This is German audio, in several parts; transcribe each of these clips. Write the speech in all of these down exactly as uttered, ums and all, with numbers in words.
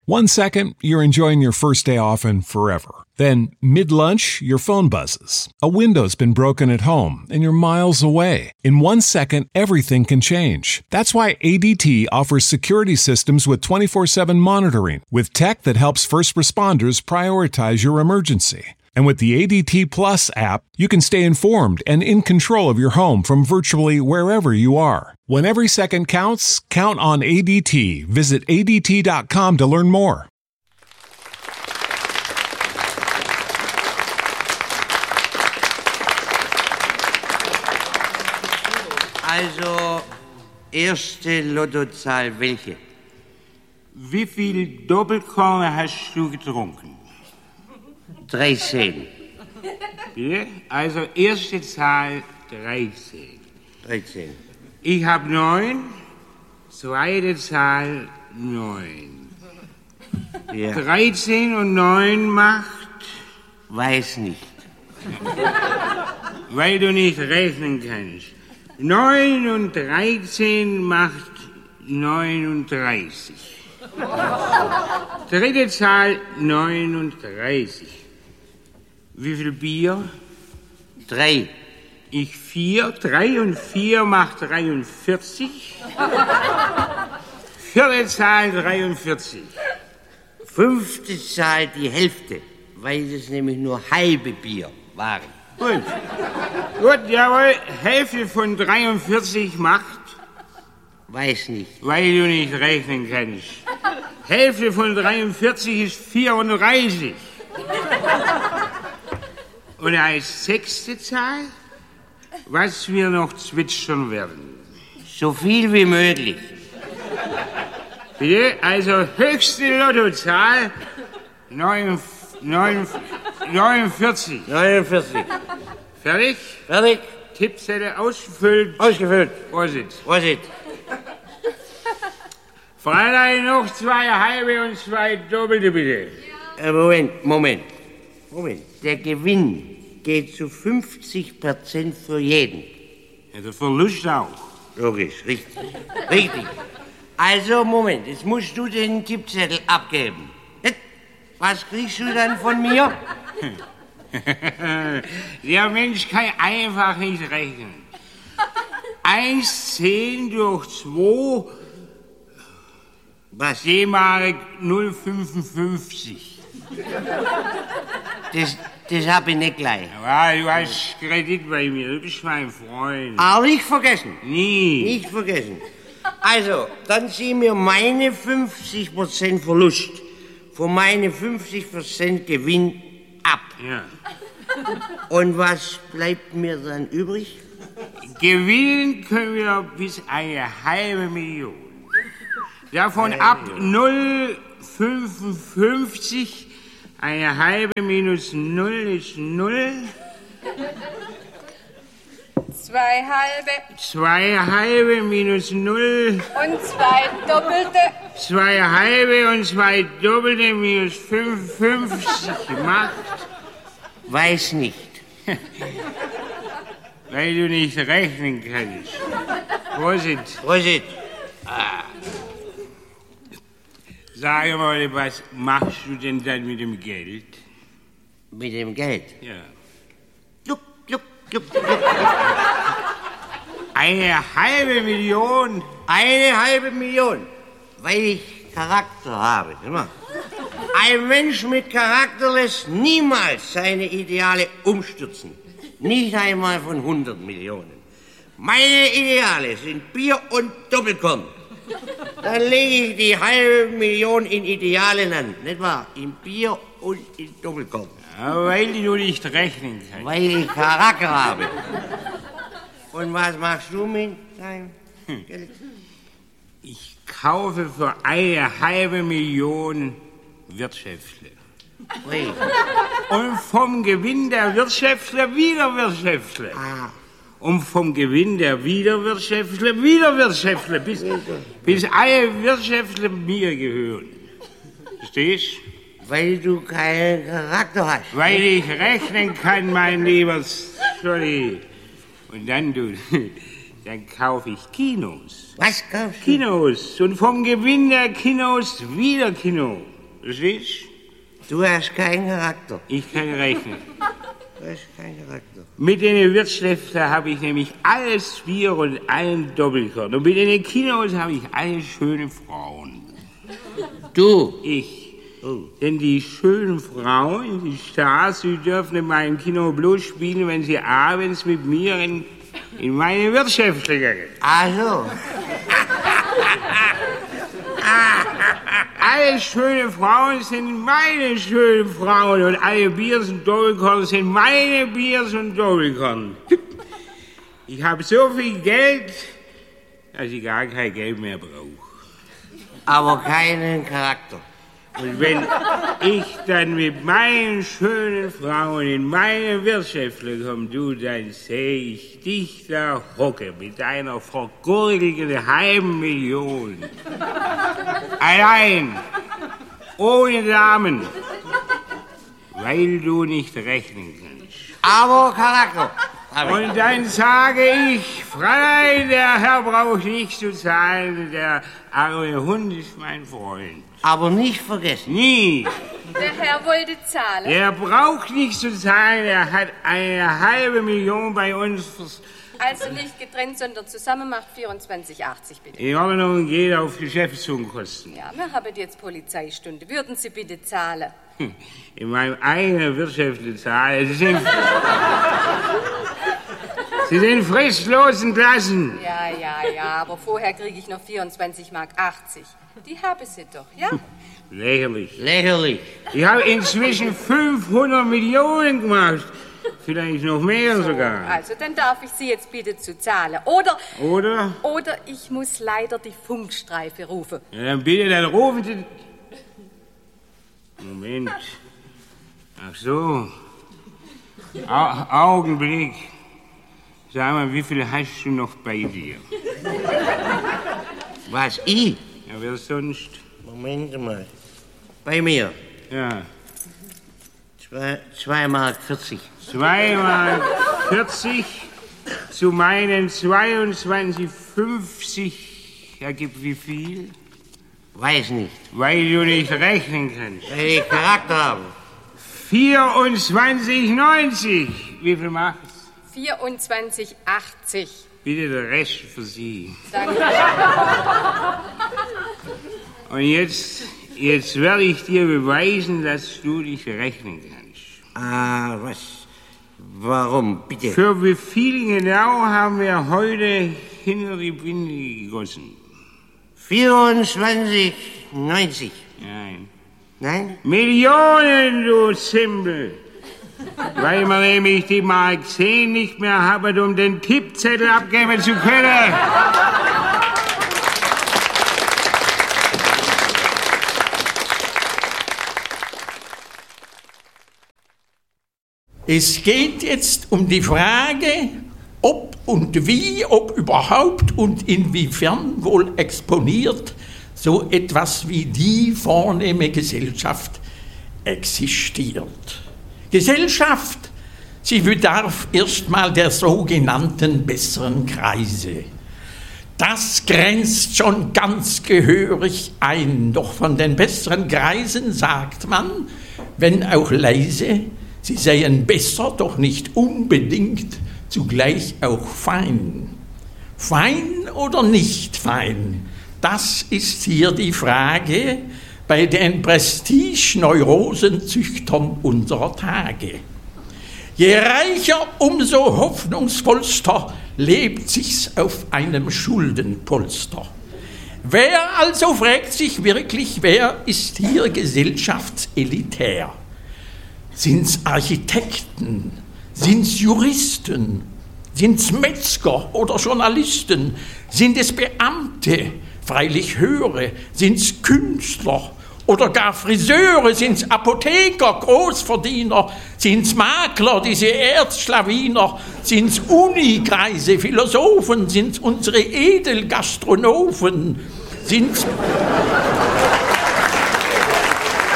One second, you're enjoying your first day off and forever. Then, mid-lunch, your phone buzzes. A window's been broken at home and you're miles away. In one second, everything can change. That's why A D T offers security systems with twenty-four seven monitoring, with tech that helps first responders prioritize your emergency. And with the A D T Plus app, you can stay informed and in control of your home from virtually wherever you are. When every second counts, count on A D T. Visit A D T dot com to learn more. Also, erste Lottozahl welche? Wie viel Doppelkorn hast du getrunken? dreizehn. Ja, also erste Zahl dreizehn. dreizehn. Ich habe neun, zweite Zahl neun. Ja. dreizehn und neun macht, Weiß nicht. weil du nicht rechnen kannst. neun und dreizehn macht neununddreißig. Dritte Zahl neununddreißig. Wie viel Bier? Drei. Ich vier. Drei und vier macht dreiundvierzig. Vierte Zahl dreiundvierzig. Fünfte Zahl die Hälfte, weil es nämlich nur halbe Bier waren. Gut. Gut, jawohl. Hälfte von dreiundvierzig macht, Weiß nicht. weil du nicht rechnen kannst. Hälfte von dreiundvierzig ist vierunddreißig. Und als sechste Zahl, was wir noch zwitschern werden. So viel wie möglich. Bitte? Also höchste Lottozahl, neun, neun, neunundvierzig. neunundvierzig. Fertig? Fertig? Tippzettel ausgefüllt. Ausgefüllt. Vorsicht. Vorsicht. Fräulein, noch zwei halbe und zwei doppelte, bitte. Äh, Moment, Moment. Moment. Der Gewinn geht zu fünfzig Prozent für jeden. Ja, der Verlust auch. Logisch, richtig. Richtig. Also, Moment, jetzt musst du den Tippzettel abgeben. Was kriegst du dann von mir? Der Mensch kann einfach nicht rechnen. Eins zehn durch zwei, Was? D-Mark null Komma fünfundfünfzig. Das, das hab ich nicht gleich. Ja, du hast Kredit bei mir, du bist mein Freund. Aber nicht vergessen. Nie. Nicht vergessen. Also, dann zieh mir meine fünfzig Prozent Verlust von meine fünfzig Prozent Gewinn ab. Ja. Und was bleibt mir dann übrig? Gewinnen können wir bis eine halbe Million. Davon ab null Komma fünfundfünfzig, eine halbe minus null ist null. Zwei halbe Zwei halbe minus null. und zwei doppelte. Zwei halbe und zwei doppelte minus fünfundfünfzig macht, Weiß nicht. weil du nicht rechnen kannst. Vorsicht. Vorsicht. Sag mal, was machst du denn dann mit dem Geld? Mit dem Geld. Ja. Jupp, jupp, jupp, jupp. Eine halbe Million? Eine halbe Million. Weil ich Charakter habe. Immer. Ein Mensch mit Charakter lässt niemals seine Ideale umstürzen. Nicht einmal von hundert Millionen. Meine Ideale sind Bier und Doppelkorn. Dann lege ich die halbe Million in Ideale an, nicht wahr? In Bier und in Doppelkorn. Ja, weil du nicht rechnen kannst. Weil ich Charakter habe. Und was machst du mit deinem Geld? Ich kaufe für eine halbe Million Wirtschaftsler. Ui. Und vom Gewinn der Wirtschaftler wieder Wirtschaftler. Ah. Und vom Gewinn der Wiederwirtschaftler wieder Wirtschaftler, bis, bis alle Wirtschaftler mir gehören. Verstehst? Weil du keinen Charakter hast. Weil ich rechnen kann, mein lieber Scholli. Und dann, du, dann kaufe ich Kinos. Was kaufst du? Kinos. Und vom Gewinn der Kinos wieder Kino. Verstehst du? Du hast keinen Charakter. Ich kann rechnen. Du hast keinen Charakter. Mit den Wirtschaften habe ich nämlich alles Bier und allen Doppelkorn. Und mit den Kinos habe ich alle schöne Frauen. Du? Ich. Oh. Denn die schönen Frauen, die Stars, die dürfen in meinem Kino bloß spielen, wenn sie abends mit mir in, in meine Wirtschaften gehen. Ach so. Alle schöne Frauen sind meine schönen Frauen und alle Biers und Doppelkorn sind meine Biers und Doppelkorn. Ich habe so viel Geld, dass ich gar kein Geld mehr brauche. Aber keinen Charakter. Und wenn ich dann mit meinen schönen Frauen in meine Wirtschaften komme, du, dann sehe ich dich da hocken mit einer vergurgelten halben Million. Allein, ohne Damen, weil du nicht rechnen kannst. Aber Charakter. Und dann sage ich, Fräulein, der Herr braucht nicht zu zahlen, der arme Hund ist mein Freund. Aber nicht vergessen. Nie. Der Herr wollte zahlen. Er braucht nicht zu zahlen, er hat eine halbe Million bei uns. Vers Also nicht getrennt, sondern zusammen macht vierundzwanzig achtzig, bitte. In Ordnung, geht auf Geschäftsunkosten. Ja, wir haben jetzt Polizeistunde. Würden Sie bitte zahlen? In meinem eigenen wirtschaftlichen Zahl. Sie sind, Sie sind fristlos entlassen. Ja, ja, ja, aber vorher kriege ich noch vierundzwanzig Mark achtzig. Die habe Sie doch, ja? Lächerlich. Lächerlich. Ich habe inzwischen fünfhundert Millionen gemacht. Vielleicht noch mehr So, sogar. Also, dann darf ich Sie jetzt bitte zu zahlen. Oder, Oder? oder ich muss leider die Funkstreife rufen. Ja, dann bitte, dann rufen Sie... Moment. Ach so. Au Augenblick. Sag mal, wie viel hast du noch bei dir? Was, ich? Ja, wer sonst? Moment mal. Bei mir. Ja. Zwei, zwei Mark vierzig. Zwei Mark vierzig zu meinen zweiundzwanzig fünfzig ergibt wie viel? Weiß nicht. Weil du nicht rechnen kannst. Weil ich Charakter habe. vierundzwanzig neunzig. Wie viel macht's? vierundzwanzig achtzig. Bitte der Rest für Sie. Danke. Und jetzt, jetzt werde ich dir beweisen, dass du dich rechnen kannst. Ah, was? Warum, bitte? Für wie viel genau haben wir heute hinter die Binde gegossen? vierundzwanzig neunzig. Nein. Nein? Millionen, du Zimbel. Weil man nämlich die Mark zehn nicht mehr haben, um den Tippzettel abgeben zu können. Es geht jetzt um die Frage, ob und wie, ob überhaupt und inwiefern wohl exponiert so etwas wie die vornehme Gesellschaft existiert. Gesellschaft, sie bedarf erstmal der sogenannten besseren Kreise. Das grenzt schon ganz gehörig ein, doch von den besseren Kreisen sagt man, wenn auch leise, sie seien besser, doch nicht unbedingt zugleich auch fein. Fein oder nicht fein? Das ist hier die Frage bei den Prestige-Neurosenzüchtern unserer Tage. Je reicher, umso hoffnungsvollster lebt sich's auf einem Schuldenpolster. Wer also fragt sich wirklich, wer ist hier gesellschaftselitär? Sind's Architekten? Sind's Juristen? Sind's Metzger oder Journalisten? Sind es Beamte? Freilich höhere. Sind's Künstler oder gar Friseure? Sind's Apotheker, Großverdiener? Sind's Makler, diese Erzschlawiner? Sind's Unikreise, Philosophen? Sind's unsere Edelgastronomen? Sind's...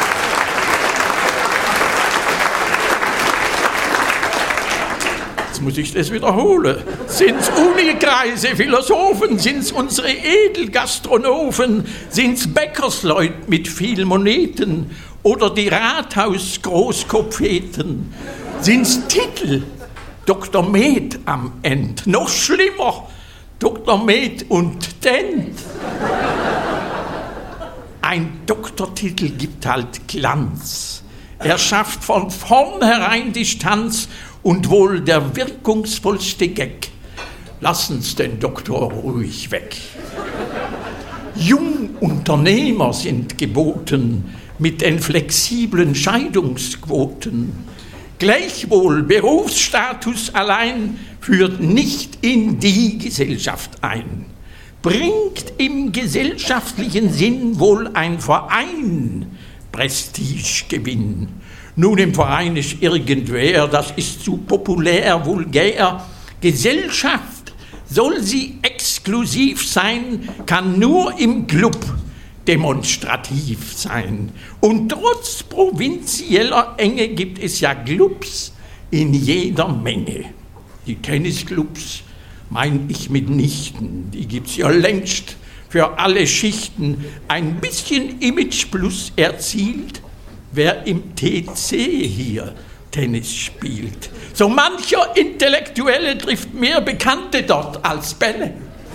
Jetzt muss muss ich das wiederholen? Sind's Unikreise, Philosophen, sind's unsere Edelgastronomen, sind's Bäckersleut mit viel Moneten oder die Rathaus-Großkopfeten? Sind's Titel, Doktor Med am End, noch schlimmer, Doktor Med und Dent? Ein Doktortitel gibt halt Glanz. Er schafft von vornherein Distanz und wohl der wirkungsvollste Gag. Lassen's den Doktor ruhig weg. Jungunternehmer sind geboten mit den flexiblen Scheidungsquoten. Gleichwohl Berufsstatus allein führt nicht in die Gesellschaft ein. Bringt im gesellschaftlichen Sinn wohl ein Verein Prestigegewinn. Nun im Verein ist irgendwer, das ist zu populär, vulgär. Gesellschaft, soll sie exklusiv sein, kann nur im Club demonstrativ sein. Und trotz provinzieller Enge gibt es ja Clubs in jeder Menge. Die Tennisclubs mein ich mitnichten, die gibt's ja längst für alle Schichten. Ein bisschen Image plus erzielt, wer im T C hier Tennis spielt. So mancher Intellektuelle trifft mehr Bekannte dort als Bälle.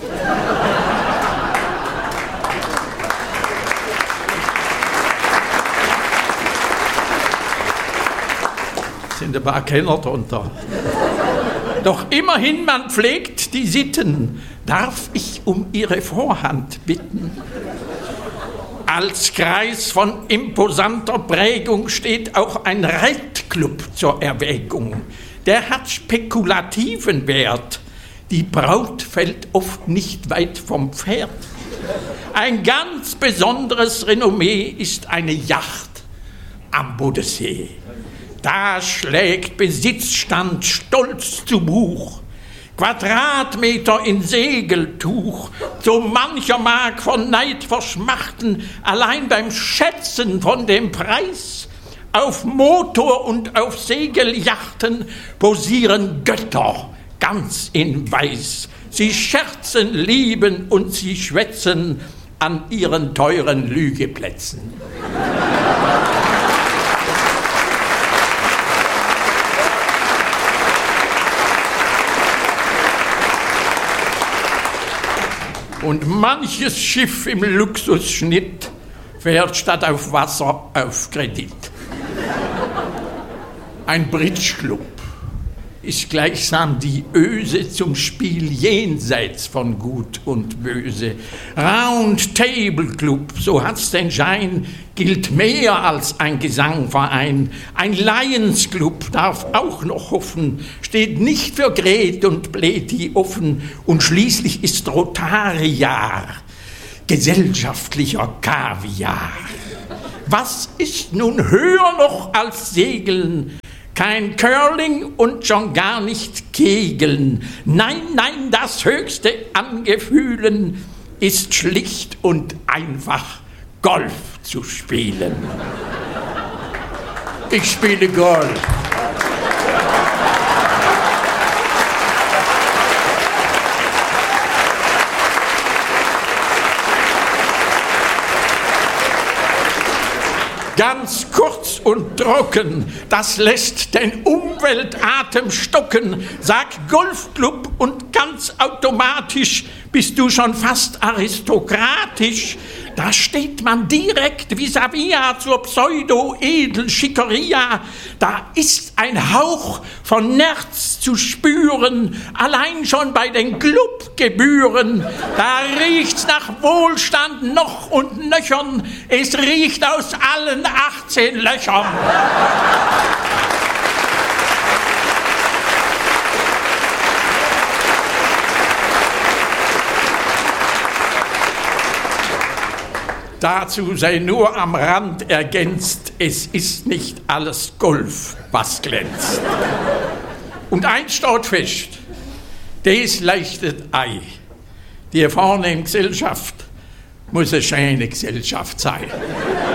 Sind ein paar Kenner drunter. Doch immerhin, man pflegt die Sitten. Darf ich um Ihre Vorhand bitten? Als Kreis von imposanter Prägung steht auch ein Reitclub zur Erwägung. Der hat spekulativen Wert. Die Braut fällt oft nicht weit vom Pferd. Ein ganz besonderes Renommee ist eine Yacht am Bodensee. Da schlägt Besitzstand stolz zu Buch. Quadratmeter in Segeltuch, so mancher mag von Neid verschmachten, allein beim Schätzen von dem Preis. Auf Motor- und auf Segelyachten posieren Götter ganz in Weiß. Sie scherzen, lieben und sie schwätzen an ihren teuren Lügeplätzen. Und manches Schiff im Luxusschnitt fährt statt auf Wasser auf Kredit. Ein Bridge-Club ist gleichsam die Öse zum Spiel jenseits von Gut und Böse. Round-Table-Club, so hat's den Schein, gilt mehr als ein Gesangverein. Ein Lions-Club darf auch noch hoffen, steht nicht für Gret und Pleti offen. Und schließlich ist Rotariar gesellschaftlicher Kaviar. Was ist nun höher noch als Segeln? Kein Curling und schon gar nicht Kegeln. Nein, nein, das höchste an Gefühlen ist schlicht und einfach Golf zu spielen. Ich spiele Golf. Ganz kurz und trocken, das lässt den Umweltatem stocken. Sag Golfclub und ganz automatisch bist du schon fast aristokratisch. Da steht man direkt vis-à-vis zur Pseudo-Edel-Schickeria. Da ist ein Hauch von Nerz zu spüren, allein schon bei den Clubgebühren. Da riecht's nach Wohlstand noch und nöchern, es riecht aus allen achtzehn Löchern. Dazu sei nur am Rand ergänzt, es ist nicht alles Golf, was glänzt. Und eins steht fest, des leichtet Ei. Die vornehme Gesellschaft muss eine schöne Gesellschaft sein.